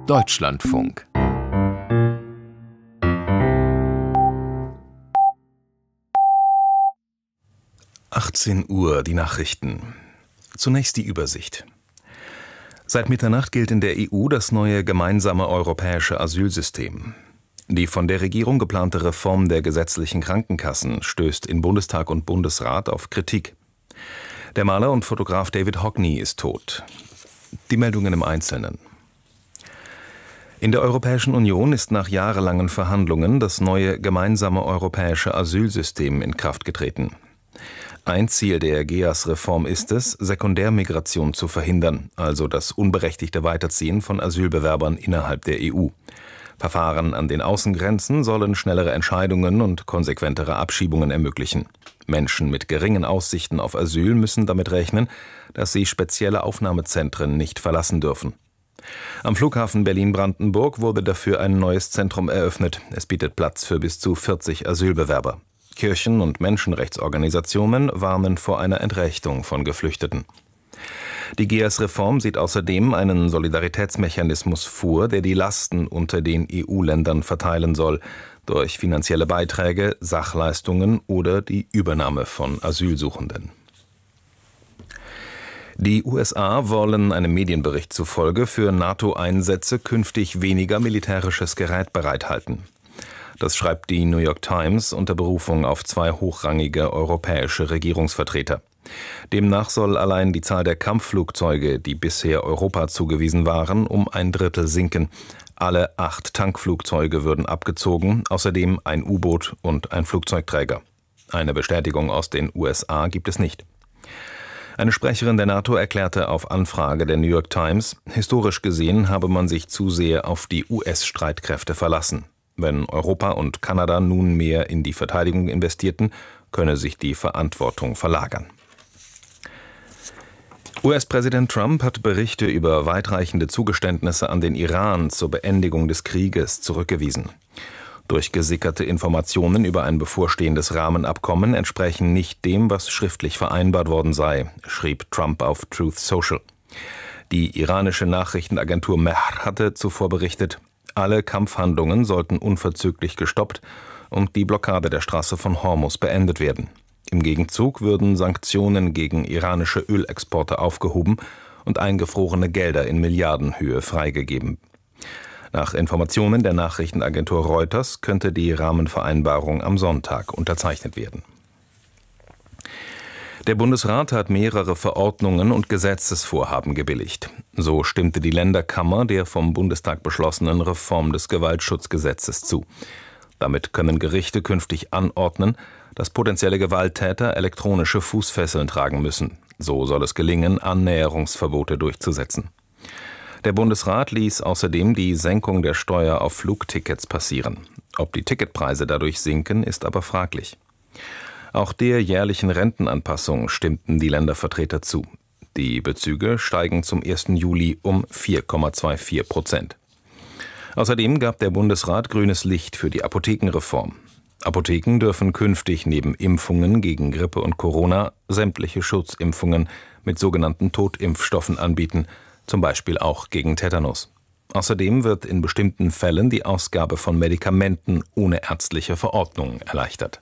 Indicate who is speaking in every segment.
Speaker 1: Deutschlandfunk. (18 Uhr) die Nachrichten. Zunächst die Übersicht. Seit Mitternacht gilt in der EU das neue gemeinsame europäische Asylsystem. Die von der Regierung geplante Reform der gesetzlichen Krankenkassen stößt in Bundestag und Bundesrat auf Kritik. Der Maler und Fotograf David Hockney ist tot. Die Meldungen im Einzelnen. In der Europäischen Union ist nach jahrelangen Verhandlungen das neue gemeinsame europäische Asylsystem in Kraft getreten. Ein Ziel der GEAS-Reform ist es, Sekundärmigration zu verhindern, also das unberechtigte Weiterziehen von Asylbewerbern innerhalb der EU. Verfahren an den Außengrenzen sollen schnellere Entscheidungen und konsequentere Abschiebungen ermöglichen. Menschen mit geringen Aussichten auf Asyl müssen damit rechnen, dass sie spezielle Aufnahmezentren nicht verlassen dürfen. Am Flughafen Berlin-Brandenburg wurde dafür ein neues Zentrum eröffnet. Es bietet Platz für bis zu 40 Asylbewerber. Kirchen- und Menschenrechtsorganisationen warnen vor einer Entrechtung von Geflüchteten. Die GEAS-Reform sieht außerdem einen Solidaritätsmechanismus vor, der die Lasten unter den EU-Ländern verteilen soll, durch finanzielle Beiträge, Sachleistungen oder die Übernahme von Asylsuchenden. Die USA wollen einem Medienbericht zufolge für NATO-Einsätze künftig weniger militärisches Gerät bereithalten. Das schreibt die New York Times unter Berufung auf 2 hochrangige europäische Regierungsvertreter. Demnach soll allein die Zahl der Kampfflugzeuge, die bisher Europa zugewiesen waren, um 1/3 sinken. Alle 8 Tankflugzeuge würden abgezogen, außerdem ein U-Boot und ein Flugzeugträger. Eine Bestätigung aus den USA gibt es nicht. Eine Sprecherin der NATO erklärte auf Anfrage der New York Times, historisch gesehen habe man sich zu sehr auf die US-Streitkräfte verlassen. Wenn Europa und Kanada nun mehr in die Verteidigung investierten, könne sich die Verantwortung verlagern. US-Präsident Trump hat Berichte über weitreichende Zugeständnisse an den Iran zur Beendigung des Krieges zurückgewiesen. Durchgesickerte Informationen über ein bevorstehendes Rahmenabkommen entsprechen nicht dem, was schriftlich vereinbart worden sei, schrieb Trump auf Truth Social. Die iranische Nachrichtenagentur Mehr hatte zuvor berichtet, alle Kampfhandlungen sollten unverzüglich gestoppt und die Blockade der Straße von Hormuz beendet werden. Im Gegenzug würden Sanktionen gegen iranische Ölexporte aufgehoben und eingefrorene Gelder in Milliardenhöhe freigegeben. Nach Informationen der Nachrichtenagentur Reuters könnte die Rahmenvereinbarung am Sonntag unterzeichnet werden. Der Bundesrat hat mehrere Verordnungen und Gesetzesvorhaben gebilligt. So stimmte die Länderkammer der vom Bundestag beschlossenen Reform des Gewaltschutzgesetzes zu. Damit können Gerichte künftig anordnen, dass potenzielle Gewalttäter elektronische Fußfesseln tragen müssen. So soll es gelingen, Annäherungsverbote durchzusetzen. Der Bundesrat ließ außerdem die Senkung der Steuer auf Flugtickets passieren. Ob die Ticketpreise dadurch sinken, ist aber fraglich. Auch der jährlichen Rentenanpassung stimmten die Ländervertreter zu. Die Bezüge steigen zum 1. Juli um 4,24%. Außerdem gab der Bundesrat grünes Licht für die Apothekenreform. Apotheken dürfen künftig neben Impfungen gegen Grippe und Corona sämtliche Schutzimpfungen mit sogenannten Totimpfstoffen anbieten, zum Beispiel auch gegen Tetanus. Außerdem wird in bestimmten Fällen die Ausgabe von Medikamenten ohne ärztliche Verordnung erleichtert.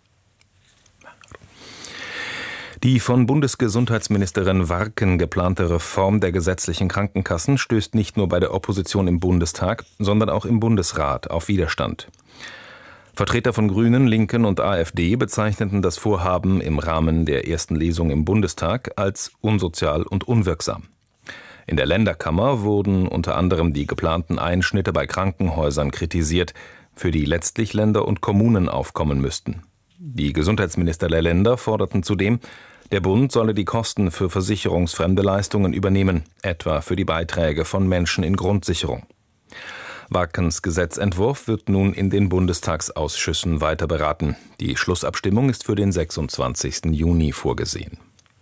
Speaker 1: Die von Bundesgesundheitsministerin Warken geplante Reform der gesetzlichen Krankenkassen stößt nicht nur bei der Opposition im Bundestag, sondern auch im Bundesrat auf Widerstand. Vertreter von Grünen, Linken und AfD bezeichneten das Vorhaben im Rahmen der ersten Lesung im Bundestag als unsozial und unwirksam. In der Länderkammer wurden unter anderem die geplanten Einschnitte bei Krankenhäusern kritisiert, für die letztlich Länder und Kommunen aufkommen müssten. Die Gesundheitsminister der Länder forderten zudem, der Bund solle die Kosten für versicherungsfremde Leistungen übernehmen, etwa für die Beiträge von Menschen in Grundsicherung. Warkens Gesetzentwurf wird nun in den Bundestagsausschüssen weiter beraten. Die Schlussabstimmung ist für den 26. Juni vorgesehen.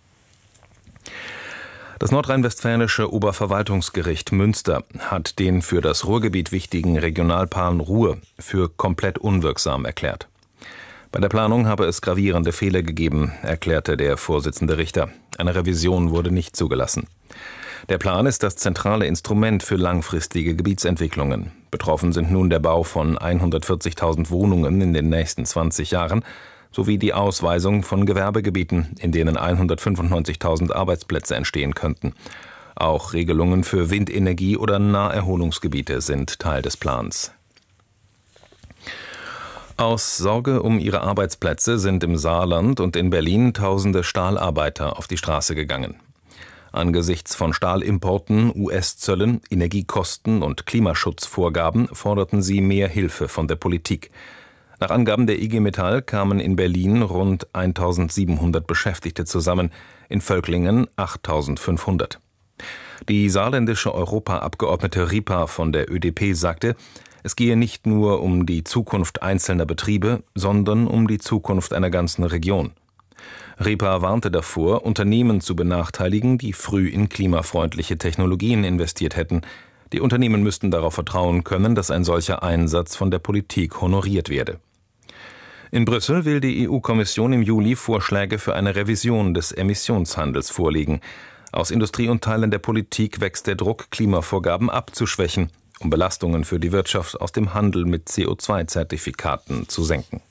Speaker 1: Das nordrhein-westfälische Oberverwaltungsgericht Münster hat den für das Ruhrgebiet wichtigen Regionalplan Ruhr für komplett unwirksam erklärt. Bei der Planung habe es gravierende Fehler gegeben, erklärte der Vorsitzende Richter. Eine Revision wurde nicht zugelassen. Der Plan ist das zentrale Instrument für langfristige Gebietsentwicklungen. Betroffen sind nun der Bau von 140.000 Wohnungen in den nächsten 20 Jahren sowie die Ausweisung von Gewerbegebieten, in denen 195.000 Arbeitsplätze entstehen könnten. Auch Regelungen für Windenergie oder Naherholungsgebiete sind Teil des Plans. Aus Sorge um ihre Arbeitsplätze sind im Saarland und in Berlin tausende Stahlarbeiter auf die Straße gegangen. Angesichts von Stahlimporten, US-Zöllen, Energiekosten und Klimaschutzvorgaben forderten sie mehr Hilfe von der Politik. Nach Angaben der IG Metall kamen in Berlin rund 1.700 Beschäftigte zusammen, in Völklingen 8.500. Die saarländische Europaabgeordnete Ripa von der ÖDP sagte, es gehe nicht nur um die Zukunft einzelner Betriebe, sondern um die Zukunft einer ganzen Region. Ripa warnte davor, Unternehmen zu benachteiligen, die früh in klimafreundliche Technologien investiert hätten. Die Unternehmen müssten darauf vertrauen können, dass ein solcher Einsatz von der Politik honoriert werde. In Brüssel will die EU-Kommission im Juli Vorschläge für eine Revision des Emissionshandels vorlegen. Aus Industrie und Teilen der Politik wächst der Druck, Klimavorgaben abzuschwächen, um Belastungen für die Wirtschaft aus dem Handel mit CO2-Zertifikaten zu senken.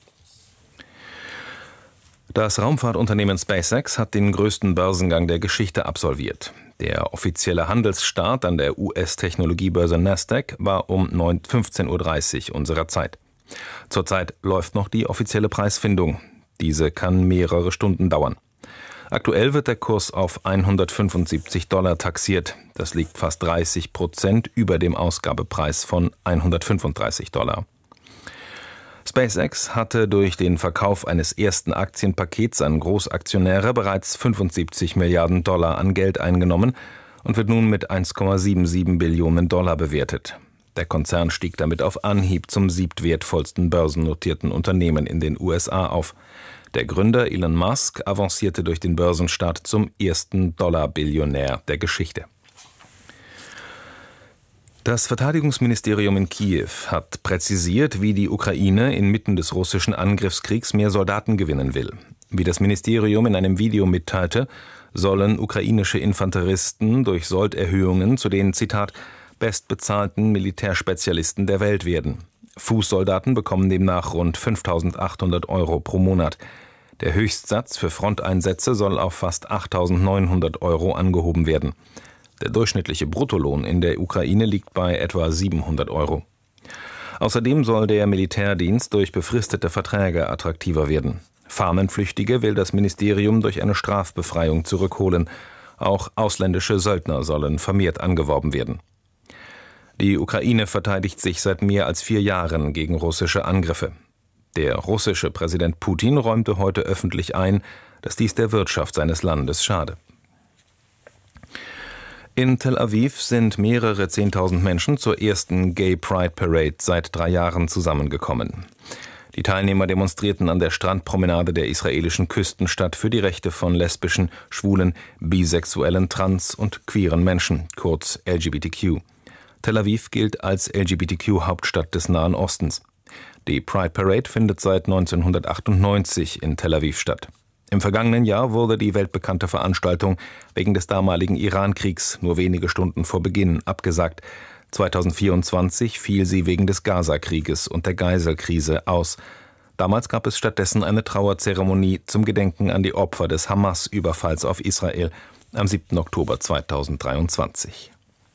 Speaker 1: Das Raumfahrtunternehmen SpaceX hat den größten Börsengang der Geschichte absolviert. Der offizielle Handelsstart an der US-Technologiebörse Nasdaq war um 15:30 Uhr unserer Zeit. Zurzeit läuft noch die offizielle Preisfindung. Diese kann mehrere Stunden dauern. Aktuell wird der Kurs auf $175 taxiert. Das liegt fast 30% über dem Ausgabepreis von $135. SpaceX hatte durch den Verkauf eines ersten Aktienpakets an Großaktionäre bereits $75 Milliarden an Geld eingenommen und wird nun mit $1,77 Billionen bewertet. Der Konzern stieg damit auf Anhieb zum siebtwertvollsten börsennotierten Unternehmen in den USA auf. Der Gründer Elon Musk avancierte durch den Börsenstart zum ersten Dollar-Billionär der Geschichte. Das Verteidigungsministerium in Kiew hat präzisiert, wie die Ukraine inmitten des russischen Angriffskriegs mehr Soldaten gewinnen will. Wie das Ministerium in einem Video mitteilte, sollen ukrainische Infanteristen durch Solderhöhungen zu den, Zitat, bestbezahlten Militärspezialisten der Welt werden. Fußsoldaten bekommen demnach rund 5.800 € pro Monat. Der Höchstsatz für Fronteinsätze soll auf fast 8.900 € angehoben werden. Der durchschnittliche Bruttolohn in der Ukraine liegt bei etwa 700 €. Außerdem soll der Militärdienst durch befristete Verträge attraktiver werden. Fahnenflüchtige will das Ministerium durch eine Strafbefreiung zurückholen. Auch ausländische Söldner sollen vermehrt angeworben werden. Die Ukraine verteidigt sich seit mehr als 4 Jahren gegen russische Angriffe. Der russische Präsident Putin räumte heute öffentlich ein, dass dies der Wirtschaft seines Landes schade. In Tel Aviv sind mehrere 10.000 Menschen zur ersten Gay Pride Parade seit 3 Jahren zusammengekommen. Die Teilnehmer demonstrierten an der Strandpromenade der israelischen Küstenstadt für die Rechte von lesbischen, schwulen, bisexuellen, trans- und queeren Menschen, kurz LGBTQ. Tel Aviv gilt als LGBTQ-Hauptstadt des Nahen Ostens. Die Pride Parade findet seit 1998 in Tel Aviv statt. Im vergangenen Jahr wurde die weltbekannte Veranstaltung wegen des damaligen Iran-Kriegs nur wenige Stunden vor Beginn abgesagt. 2024 fiel sie wegen des Gaza-Krieges und der Geiselkrise aus. Damals gab es stattdessen eine Trauerzeremonie zum Gedenken an die Opfer des Hamas-Überfalls auf Israel am 7. Oktober 2023.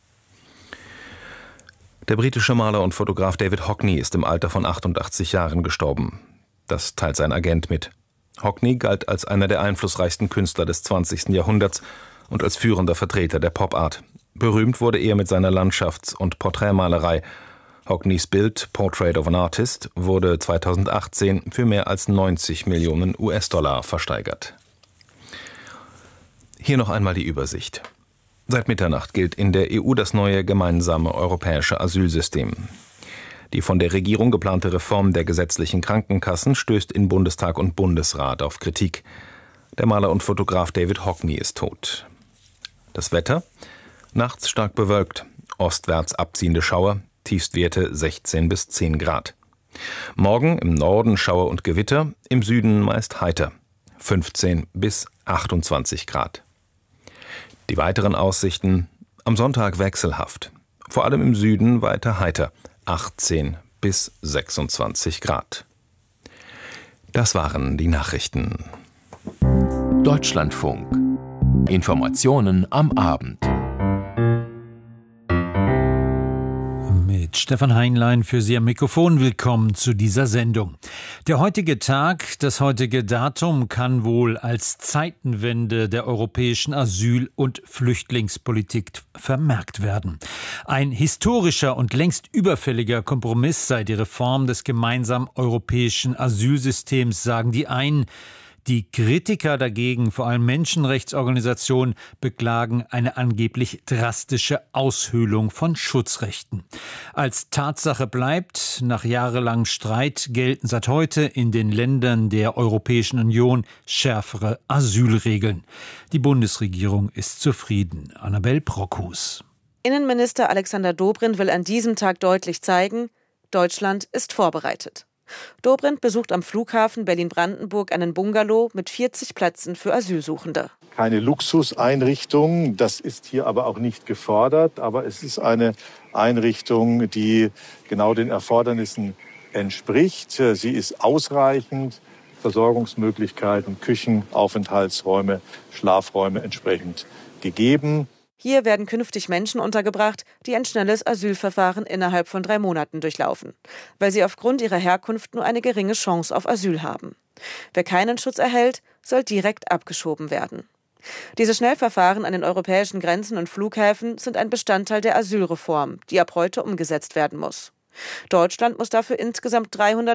Speaker 1: Der britische Maler und Fotograf David Hockney ist im Alter von 88 Jahren gestorben. Das teilt sein Agent mit. Hockney galt als einer der einflussreichsten Künstler des 20. Jahrhunderts und als führender Vertreter der Pop-Art. Berühmt wurde er mit seiner Landschafts- und Porträtmalerei. Hockneys Bild Portrait of an Artist wurde 2018 für mehr als 90 Millionen US-Dollar versteigert. Hier noch einmal die Übersicht. Seit Mitternacht gilt in der EU das neue gemeinsame europäische Asylsystem. Die von der Regierung geplante Reform der gesetzlichen Krankenkassen stößt in Bundestag und Bundesrat auf Kritik. Der Maler und Fotograf David Hockney ist tot. Das Wetter? Nachts stark bewölkt, ostwärts abziehende Schauer, Tiefstwerte 16 bis 10 Grad. Morgen im Norden Schauer und Gewitter, im Süden meist heiter, 15 bis 28 Grad. Die weiteren Aussichten: Am Sonntag wechselhaft. Vor allem im Süden weiter heiter. 18 bis 26 Grad. Das waren die Nachrichten.
Speaker 2: Deutschlandfunk. Informationen am Abend.
Speaker 3: Mit Stefan Heinlein für Sie am Mikrofon. Willkommen zu dieser Sendung. Der heutige Tag, das heutige Datum kann wohl als Zeitenwende der europäischen Asyl- und Flüchtlingspolitik vermerkt werden. Ein historischer und längst überfälliger Kompromiss sei die Reform des gemeinsamen europäischen Asylsystems, sagen die einen. Die Kritiker dagegen, vor allem Menschenrechtsorganisationen, beklagen eine angeblich drastische Aushöhlung von Schutzrechten. Als Tatsache bleibt, nach jahrelangem Streit gelten seit heute in den Ländern der Europäischen Union schärfere Asylregeln. Die Bundesregierung ist zufrieden. Annabel Brockhus.
Speaker 4: Innenminister Alexander Dobrindt will an diesem Tag deutlich zeigen, Deutschland ist vorbereitet. Dobrindt besucht am Flughafen Berlin-Brandenburg einen Bungalow mit 40 Plätzen für Asylsuchende.
Speaker 5: Keine Luxuseinrichtung, das ist hier aber auch nicht gefordert. Aber es ist eine Einrichtung, die genau den Erfordernissen entspricht. Sie ist ausreichend, Versorgungsmöglichkeiten, Küchen, Aufenthaltsräume, Schlafräume entsprechend gegeben.
Speaker 4: Hier werden künftig Menschen untergebracht, die ein schnelles Asylverfahren innerhalb von 3 Monaten durchlaufen, weil sie aufgrund ihrer Herkunft nur eine geringe Chance auf Asyl haben. Wer keinen Schutz erhält, soll direkt abgeschoben werden. Diese Schnellverfahren an den europäischen Grenzen und Flughäfen sind ein Bestandteil der Asylreform, die ab heute umgesetzt werden muss. Deutschland muss dafür insgesamt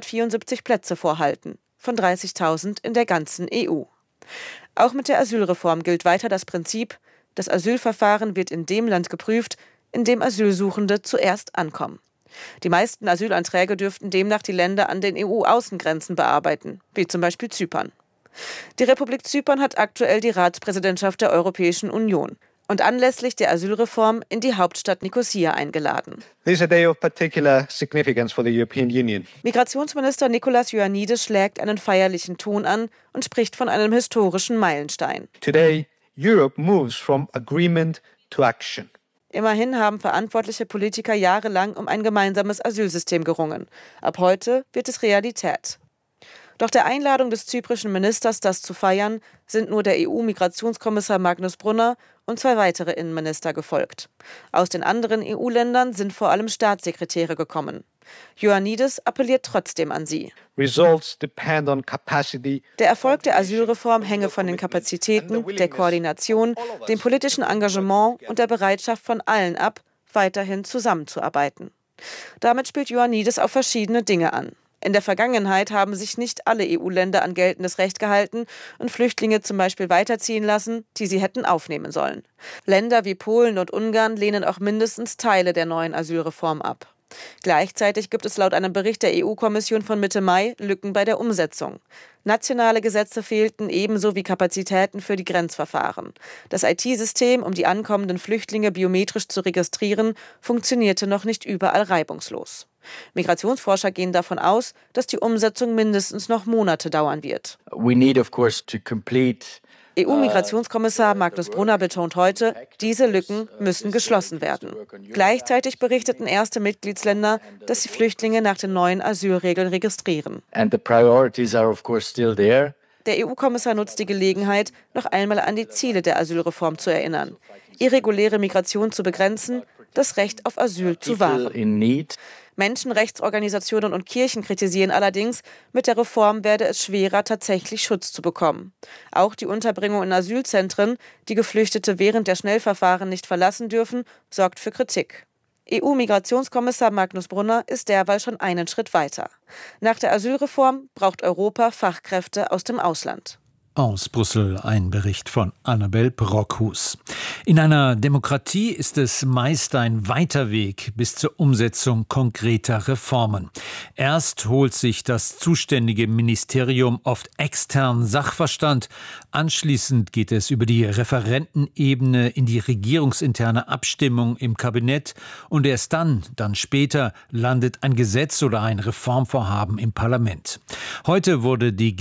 Speaker 4: 374 Plätze vorhalten, von 30.000 in der ganzen EU. Auch mit der Asylreform gilt weiter das Prinzip, das Asylverfahren wird in dem Land geprüft, in dem Asylsuchende zuerst ankommen. Die meisten Asylanträge dürften demnach die Länder an den EU-Außengrenzen bearbeiten, wie zum Beispiel Zypern. Die Republik Zypern hat aktuell die Ratspräsidentschaft der Europäischen Union und anlässlich der Asylreform in die Hauptstadt Nikosia eingeladen.
Speaker 6: This is a day of particular significance for the European Union.
Speaker 4: Migrationsminister Nikolaos Ioannidis schlägt einen feierlichen Ton an und spricht von einem historischen Meilenstein.
Speaker 6: Today, Europe moves from agreement to action.
Speaker 4: Immerhin haben verantwortliche Politiker jahrelang um ein gemeinsames Asylsystem gerungen. Ab heute wird es Realität. Doch der Einladung des zyprischen Ministers, das zu feiern, sind nur der EU-Migrationskommissar Magnus Brunner und 2 weitere Innenminister gefolgt. Aus den anderen EU-Ländern sind vor allem Staatssekretäre gekommen. Ioannidis appelliert trotzdem an sie.
Speaker 6: Results depend on capacity.
Speaker 4: Der Erfolg der Asylreform hänge von den Kapazitäten, der Koordination, dem politischen Engagement und der Bereitschaft von allen ab, weiterhin zusammenzuarbeiten. Damit spielt Ioannidis auf verschiedene Dinge an. In der Vergangenheit haben sich nicht alle EU-Länder an geltendes Recht gehalten und Flüchtlinge zum Beispiel weiterziehen lassen, die sie hätten aufnehmen sollen. Länder wie Polen und Ungarn lehnen auch mindestens Teile der neuen Asylreform ab. Gleichzeitig gibt es laut einem Bericht der EU-Kommission von Mitte Mai Lücken bei der Umsetzung. Nationale Gesetze fehlten ebenso wie Kapazitäten für die Grenzverfahren. Das IT-System, um die ankommenden Flüchtlinge biometrisch zu registrieren, funktionierte noch nicht überall reibungslos. Migrationsforscher gehen davon aus, dass die Umsetzung mindestens noch Monate dauern wird.
Speaker 7: We need, of course, to complete
Speaker 4: EU-Migrationskommissar Magnus Brunner betont heute, diese Lücken müssen geschlossen werden. Gleichzeitig berichteten erste Mitgliedsländer, dass sie Flüchtlinge nach den neuen Asylregeln registrieren.
Speaker 7: and the priorities are, of course, still there.
Speaker 4: Der EU-Kommissar nutzt die Gelegenheit, noch einmal an die Ziele der Asylreform zu erinnern. Irreguläre Migration zu begrenzen, das Recht auf Asyl zu
Speaker 7: People
Speaker 4: wahren.
Speaker 7: in need.
Speaker 4: Menschenrechtsorganisationen und Kirchen kritisieren allerdings, mit der Reform werde es schwerer, tatsächlich Schutz zu bekommen. Auch die Unterbringung in Asylzentren, die Geflüchtete während der Schnellverfahren nicht verlassen dürfen, sorgt für Kritik. EU-Migrationskommissar Magnus Brunner ist derweil schon einen Schritt weiter. Nach der Asylreform braucht Europa Fachkräfte aus dem Ausland.
Speaker 3: Aus Brüssel ein Bericht von Annabel Brockhus. In einer Demokratie ist es meist ein weiter Weg bis zur Umsetzung konkreter Reformen. Erst holt sich das zuständige Ministerium oft externen Sachverstand. Anschließend geht es über die Referentenebene in die regierungsinterne Abstimmung im Kabinett. Und erst dann später, landet ein Gesetz oder ein Reformvorhaben im Parlament. Heute wurde die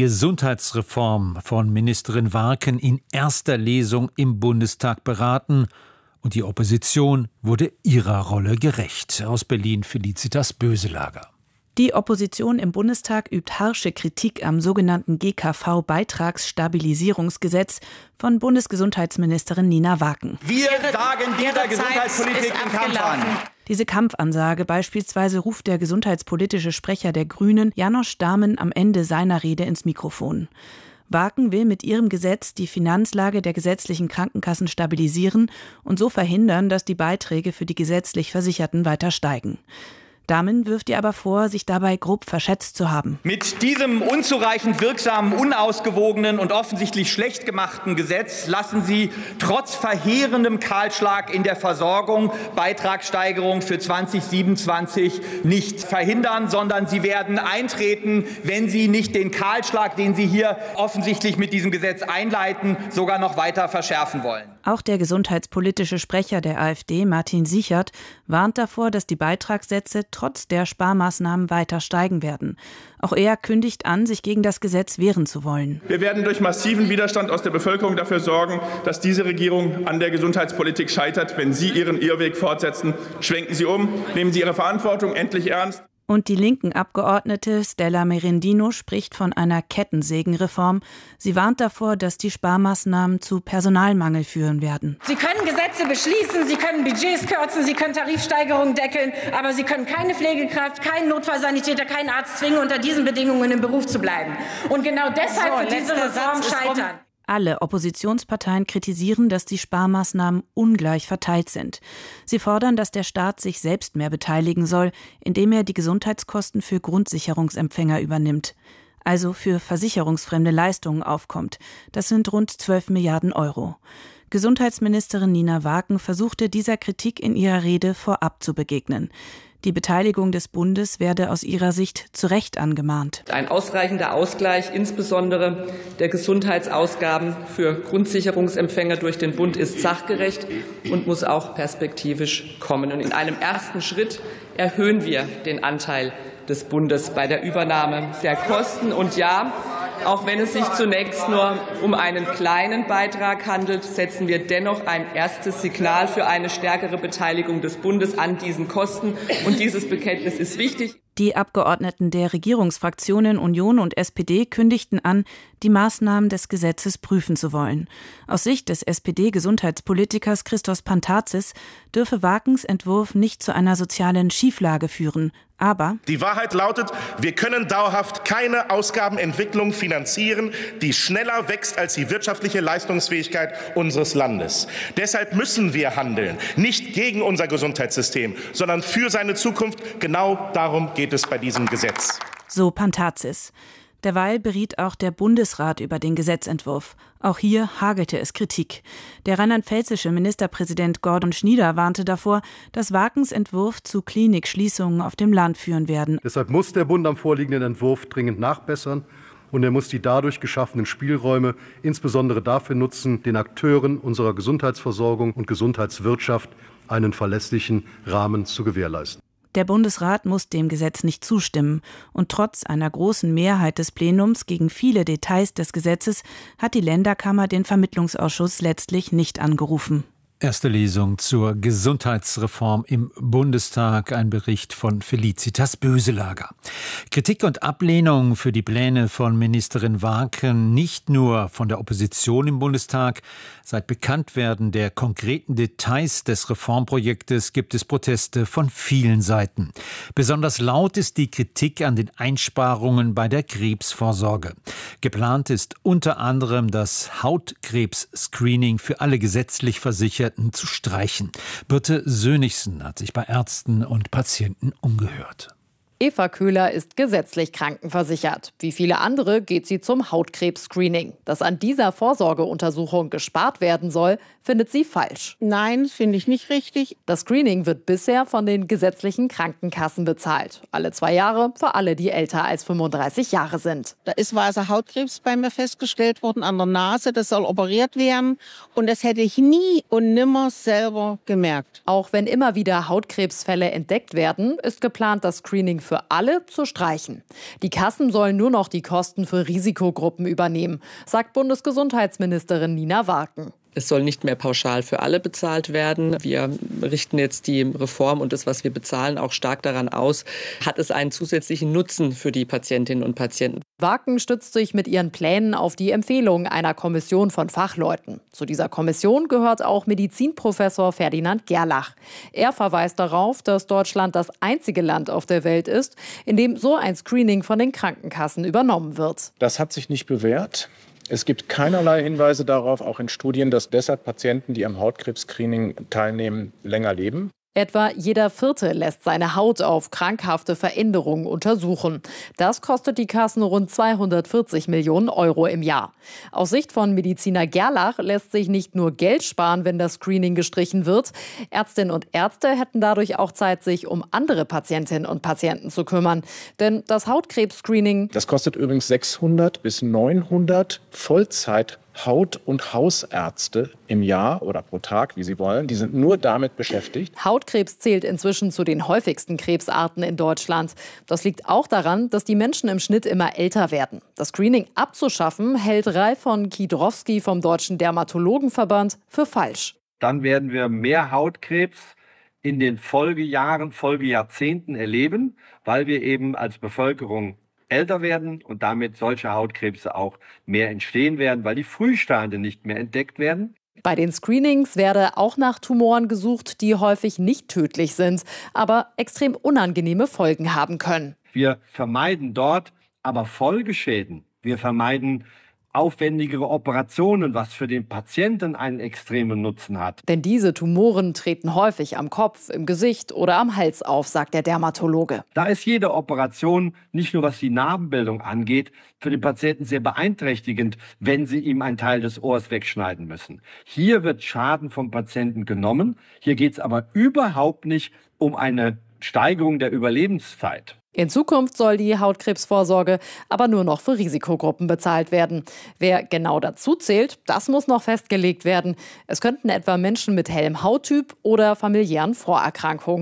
Speaker 3: Gesundheitsreform von Ministerin Warken in erster Lesung im Bundestag beraten Und die Opposition wurde ihrer Rolle gerecht. Aus Berlin Felicitas Böselager.
Speaker 8: Die Opposition im Bundestag übt harsche Kritik am sogenannten GKV-Beitragsstabilisierungsgesetz von Bundesgesundheitsministerin Nina Waken.
Speaker 9: Wir sagen dieser Gesundheitspolitik den Kampf an.
Speaker 8: Diese Kampfansage beispielsweise ruft der gesundheitspolitische Sprecher der Grünen, Janosch Dahmen, am Ende seiner Rede ins Mikrofon. Waken will mit ihrem Gesetz die Finanzlage der gesetzlichen Krankenkassen stabilisieren und so verhindern, dass die Beiträge für die gesetzlich Versicherten weiter steigen. Dahmen wirft ihr aber vor, sich dabei grob verschätzt zu haben.
Speaker 9: Mit diesem unzureichend wirksamen, unausgewogenen und offensichtlich schlecht gemachten Gesetz lassen Sie trotz verheerendem Kahlschlag in der Versorgung Beitragssteigerung für 2027 nicht verhindern, sondern sie werden eintreten, wenn Sie nicht den Kahlschlag, den Sie hier offensichtlich mit diesem Gesetz einleiten, sogar noch weiter verschärfen wollen.
Speaker 8: Auch der gesundheitspolitische Sprecher der AfD, Martin Sichert, warnt davor, dass die Beitragssätze trotz der Sparmaßnahmen weiter steigen werden. Auch er kündigt an, sich gegen das Gesetz wehren zu wollen.
Speaker 10: Wir werden durch massiven Widerstand aus der Bevölkerung dafür sorgen, dass diese Regierung an der Gesundheitspolitik scheitert. Wenn Sie Ihren Irrweg fortsetzen, schwenken Sie um, nehmen Sie Ihre Verantwortung endlich ernst.
Speaker 8: Und die linken Abgeordnete Stella Merendino spricht von einer Kettensägenreform. Sie warnt davor, dass die Sparmaßnahmen zu Personalmangel führen werden.
Speaker 11: Sie können Gesetze beschließen, Sie können Budgets kürzen, Sie können Tarifsteigerungen deckeln, aber Sie können keine Pflegekraft, keinen Notfallsanitäter, keinen Arzt zwingen, unter diesen Bedingungen im Beruf zu bleiben. Und genau deshalb wird diese Reform scheitern.
Speaker 8: Alle Oppositionsparteien kritisieren, dass die Sparmaßnahmen ungleich verteilt sind. Sie fordern, dass der Staat sich selbst mehr beteiligen soll, indem er die Gesundheitskosten für Grundsicherungsempfänger übernimmt, also für versicherungsfremde Leistungen aufkommt. Das sind rund 12 Milliarden Euro. Gesundheitsministerin Nina Waken versuchte dieser Kritik in ihrer Rede vorab zu begegnen. Die Beteiligung des Bundes werde aus ihrer Sicht zu Recht angemahnt.
Speaker 12: Ein ausreichender Ausgleich, insbesondere der Gesundheitsausgaben für Grundsicherungsempfänger durch den Bund, ist sachgerecht und muss auch perspektivisch kommen. Und in einem ersten Schritt erhöhen wir den Anteil des Bundes bei der Übernahme der Kosten. Und ja, auch wenn es sich zunächst nur um einen kleinen Beitrag handelt, setzen wir dennoch ein erstes Signal für eine stärkere Beteiligung des Bundes an diesen Kosten. Und dieses Bekenntnis ist wichtig.
Speaker 8: Die Abgeordneten der Regierungsfraktionen Union und SPD kündigten an, die Maßnahmen des Gesetzes prüfen zu wollen. Aus Sicht des SPD-Gesundheitspolitikers Christos Pantazis dürfe Wakens Entwurf nicht zu einer sozialen Schieflage führen. Aber
Speaker 13: die Wahrheit lautet, wir können dauerhaft keine Ausgabenentwicklung finanzieren, die schneller wächst als die wirtschaftliche Leistungsfähigkeit unseres Landes. Deshalb müssen wir handeln, nicht gegen unser Gesundheitssystem, sondern für seine Zukunft. Genau darum geht es bei diesem Gesetz.
Speaker 8: So Pantazis. Derweil beriet auch der Bundesrat über den Gesetzentwurf. Auch hier hagelte es Kritik. Der rheinland-pfälzische Ministerpräsident Gordon Schnieder warnte davor, dass Wakens Entwurf zu Klinikschließungen auf dem Land führen werden.
Speaker 14: Deshalb muss der Bund am vorliegenden Entwurf dringend nachbessern und er muss die dadurch geschaffenen Spielräume insbesondere dafür nutzen, den Akteuren unserer Gesundheitsversorgung und Gesundheitswirtschaft einen verlässlichen Rahmen zu gewährleisten.
Speaker 8: Der Bundesrat muss dem Gesetz nicht zustimmen. Und trotz einer großen Mehrheit des Plenums gegen viele Details des Gesetzes hat die Länderkammer den Vermittlungsausschuss letztlich nicht angerufen.
Speaker 3: Erste Lesung zur Gesundheitsreform im Bundestag, ein Bericht von Felicitas Böselager. Kritik und Ablehnung für die Pläne von Ministerin Waken nicht nur von der Opposition im Bundestag. Seit Bekanntwerden der konkreten Details des Reformprojektes gibt es Proteste von vielen Seiten. Besonders laut ist die Kritik an den Einsparungen bei der Krebsvorsorge. Geplant ist unter anderem das Hautkrebs-Screening für alle gesetzlich Versicherten zu streichen. Birte Sönigsen hat sich bei Ärzten und Patienten umgehört.
Speaker 15: Eva Köhler ist gesetzlich krankenversichert. Wie viele andere geht sie zum Hautkrebs-Screening. Dass an dieser Vorsorgeuntersuchung gespart werden soll, findet sie falsch.
Speaker 16: Nein, finde ich nicht richtig.
Speaker 15: Das Screening wird bisher von den gesetzlichen Krankenkassen bezahlt. Alle 2 Jahre für alle, die älter als 35 Jahre sind.
Speaker 16: Da ist weißer Hautkrebs bei mir festgestellt worden an der Nase. Das soll operiert werden. Und das hätte ich nie und nimmer selber gemerkt.
Speaker 15: Auch wenn immer wieder Hautkrebsfälle entdeckt werden, ist geplant, das Screening für alle zu streichen. Die Kassen sollen nur noch die Kosten für Risikogruppen übernehmen, sagt Bundesgesundheitsministerin Nina Waken.
Speaker 12: Es soll nicht mehr pauschal für alle bezahlt werden. Wir richten jetzt die Reform und das, was wir bezahlen, auch stark daran aus, hat es einen zusätzlichen Nutzen für die Patientinnen und Patienten.
Speaker 15: Waken stützt sich mit ihren Plänen auf die Empfehlungen einer Kommission von Fachleuten. Zu dieser Kommission gehört auch Medizinprofessor Ferdinand Gerlach. Er verweist darauf, dass Deutschland das einzige Land auf der Welt ist, in dem so ein Screening von den Krankenkassen übernommen wird.
Speaker 17: Das hat sich nicht bewährt. Es gibt keinerlei Hinweise darauf, auch in Studien, dass deshalb Patienten, die am Hautkrebs-Screening teilnehmen, länger leben.
Speaker 15: Etwa jeder Vierte lässt seine Haut auf krankhafte Veränderungen untersuchen. Das kostet die Kassen rund 240 Millionen Euro im Jahr. Aus Sicht von Mediziner Gerlach lässt sich nicht nur Geld sparen, wenn das Screening gestrichen wird. Ärztinnen und Ärzte hätten dadurch auch Zeit, sich um andere Patientinnen und Patienten zu kümmern. Denn das Hautkrebs-Screening...
Speaker 17: Das kostet übrigens 600 bis 900 Vollzeit Haut- und Hausärzte im Jahr oder pro Tag, wie Sie wollen. Die sind nur damit beschäftigt.
Speaker 15: Hautkrebs zählt inzwischen zu den häufigsten Krebsarten in Deutschland. Das liegt auch daran, dass die Menschen im Schnitt immer älter werden. Das Screening abzuschaffen, hält Ralf von Kiedrowski vom Deutschen Dermatologenverband für falsch.
Speaker 18: Dann werden wir mehr Hautkrebs in den Folgejahren, Folgejahrzehnten erleben, weil wir eben als Bevölkerung älter werden und damit solche Hautkrebse auch mehr entstehen werden, weil die Frühstadien nicht mehr entdeckt werden.
Speaker 15: Bei den Screenings werde auch nach Tumoren gesucht, die häufig nicht tödlich sind, aber extrem unangenehme Folgen haben können.
Speaker 18: Wir vermeiden dort aber Folgeschäden. Wir vermeiden aufwendigere Operationen, was für den Patienten einen extremen Nutzen hat.
Speaker 15: Denn diese Tumoren treten häufig am Kopf, im Gesicht oder am Hals auf, sagt der Dermatologe.
Speaker 18: Da ist jede Operation, nicht nur was die Narbenbildung angeht, für den Patienten sehr beeinträchtigend, wenn sie ihm einen Teil des Ohrs wegschneiden müssen. Hier wird Schaden vom Patienten genommen. Hier geht es aber überhaupt nicht um eine Steigerung der Überlebenszeit.
Speaker 15: In Zukunft soll die Hautkrebsvorsorge aber nur noch für Risikogruppen bezahlt werden. Wer genau dazu zählt, das muss noch festgelegt werden. Es könnten etwa Menschen mit hellem Hauttyp oder familiären Vorerkrankungen